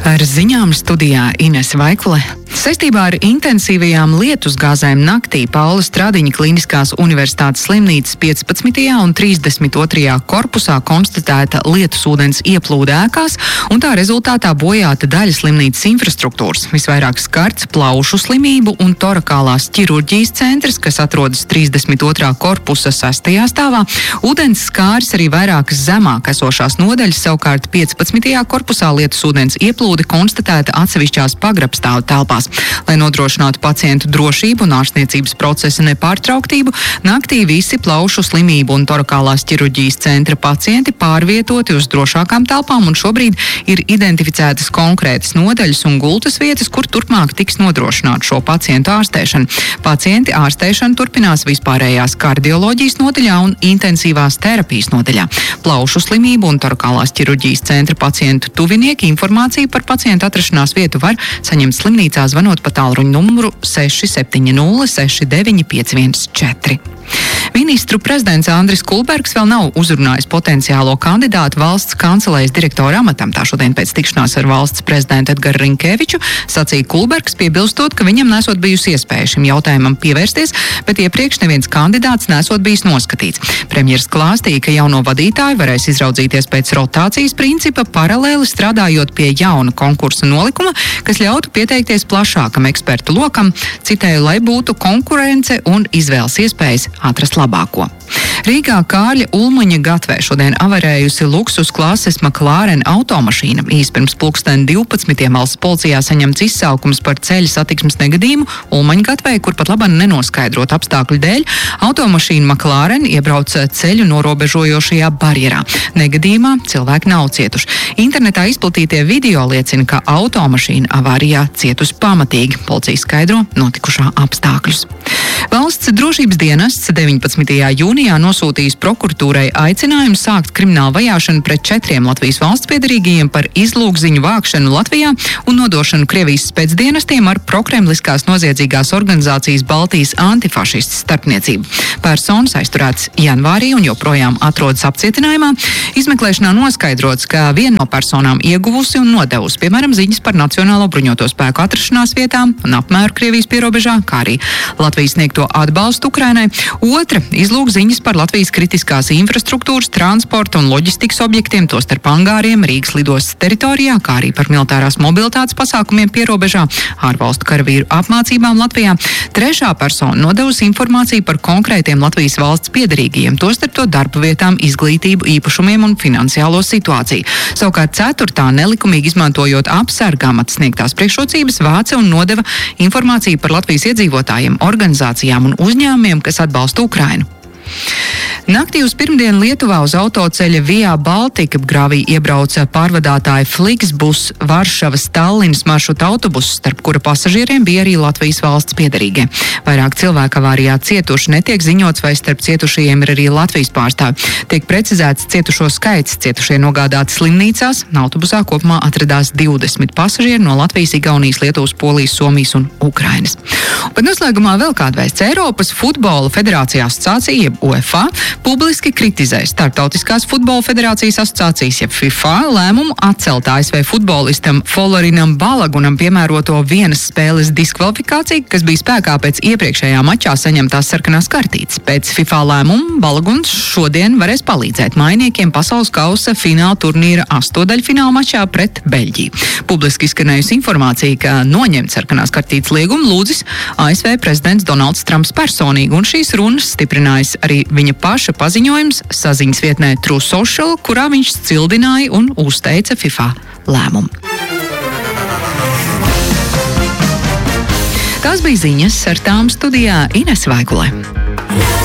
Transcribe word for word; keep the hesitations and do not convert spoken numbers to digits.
Ar ziņām studijā Ines Vaikule. Saistībā ar intensīvajām lietusgāzēm naktī Paula Stradiņa Kliniskās universitātes slimnīcas piecpadsmitajā un trīsdesmit otrajā korpusā konstatēta lietusūdens ieplūde ēkās, un tā rezultātā bojāta daļa slimnīcas infrastruktūras. Visvairāk skarts plaušu slimību un torakālās ķirurģijas centrs, kas atrodas trīsdesmit otrā korpusa sestajā stāvā. Ūdens skāris arī vairākas zemāk esošās nodaļas, savukārt piecpadsmitajā korpusā lietusūdens ieplūde konstatēta atsevišķās pagrabstāvu telpās. Lai nodrošinātu pacientu drošību un ārstniecības procesa nepārtrauktību, naktī visi plaušu slimību un torakālās ķirurģijas centra pacienti pārvietoti uz drošākām telpām, un šobrīd ir identificētas konkrētas nodaļas un gultas vietas, kur turpmāk tiks nodrošināta šo pacientu ārstēšana. Pacienti ārstēšana turpinās vispārējās kardioloģijas nodaļā un intensīvās terapijas nodaļā. Plaušu slimību un torakālās ķirurģijas centra pacientu tuvinieki informāciju par pacientu atrašanās vietu var saņemt slimnīcā, zvanot pa tālruņa numuru seši septiņi nulle seši deviņi pieci viens četri. Ministru prezidents Andris Kulbergs vēl nav uzrunājis potenciālo kandidātu valsts kancelējas direktora amatam. Tā šodien pēc tikšanās ar valsts prezidentu Edgaru Rinkēviču sacīja Kulbergs, piebilstot, ka viņam nesot bijusi iespēja šim jautājumam pievērsties, bet iepriekš neviens kandidāts nesot bijis noskatīts. Premjers klāstīja, ka jauno vadītāju varēs izraudzīties pēc rotācijas principa, paralēli strādājot pie jauna konkursa nolikuma, kas ļautu pieteikties plašākam ekspertu lokam, citēju, lai būtu konkurence un izvēles iespējas atrast labāko. Rīgā Kārļa Ulmaņa gatvē šodien avarējusi luksus klases McLaren automašīna. Īs pirms pulksten divpadsmitiem valsts policijā saņemts izsaukums par ceļa satiksmes negadījumu Ulmaņa gatvē, kur pat labāk nenoskaidrot apstākļu dēļ. Automašīna McLaren iebrauca ceļu norobežojošajā barjerā. Negadījumā cilvēki nav cietuši. Internetā izplatītie video liecina, ka automašīna avārijā cietusi pamatīgi. Policija skaidro notikušā apstākļus. Valsts drošības dienests deviņpadsmitajā jūnijā nosūtījis prokuratūrai aicinājumu sākt kriminālu vajāšanu pret četriem Latvijas valsts piederīgajiem par izlūgziņu vākšanu Latvijā un nodošanu Krievijas spēcdienestiem ar prokremliskās noziedzīgās organizācijas Baltijas antifašistu starpniecību. Personas aizturētas janvārī un joprojām atrodas apcietinājumā. Izmeklēšanā noskaidrots, ka viena no personām ieguvusi un nodevusi, piemēram, ziņas par Nacionālo bruņoto spēku atrašanās vietām un apmēru Krievijas pierobežā, kā arī Latvijas sniegto atbalstu Ukrainai. Otra izlūg ziņas par Latvijas kritiskās infrastruktūras, transporta un loģistikas objektiem, tostarp angāriem Rīgas lidostas teritorijā, kā arī par militārās mobilitātes pasākumiem pierobežā, ārvalstu karavīru apmācībām Latvijā. Trešā persona nodevusi informāciju par konkrētiem Latvijas valsts piederīgajiem, tostarp to darba vietām, izglītību, īpašumiem un finansiālo situāciju. Savukārt ceturtā nelikumīgi izmantojot apsargāmata sniegtās priekšrocības, vāca un nodeva informāciju par Latvijas iedzīvotājiem, organizācijām un uzņēmumiem, kas atbalsta Ukrainu. Naktī uz pirmdienu Lietuvā uz autoceļa Via Baltica grāvī iebrauca pārvadātāja Flixbus Varšavas Tallinas maršruta autobuss, starp kura pasažieriem bija arī Latvijas valsts piederīgie. Vairāk cilvēku avārijā cietuši, netiek ziņots, vai starp cietušajiem ir arī Latvijas pārstāvi. Tiek precizēts cietušo skaits, cietušie nogādāti slimnīcās, autobusā kopumā atradās divdesmit pasažieri no Latvijas, Igaunijas, Lietuvas, Polijas, Somijas un Ukrainas. Bet noslēgumā vēl kāda vēsts. Eiropas futbola federācija asociācija, U E F A, publiski kritizē Startautiskās futbola federācijas asociācijas, jeb FIFA, lēmumu atcelt A S V futbolistam Folorinam Balagunam piemēroto vienas spēles diskvalifikāciju, kas bija spēkā pēc iepriekšējā mačā saņemtās sarkanās kartītes. Pēc FIFA lēmumu Balaguns šodien varēs palīdzēt mainiekiem pasaules kausa fināla turnīra astodaļfināla mačā pret Beļģiju. Publiski izskanējusi informācija, ka noņemt sarkanās kartītes liegumu lūdzis A S V prezidents Donalds Trumps personīgi, un šīs runas stiprinājis arī viņa paša paziņojums saziņas vietnē True Social, kurā viņš cildināja un uzteica FIFA lēmumu. Tās bija ziņas, ar tām studijā Ines Vaikule.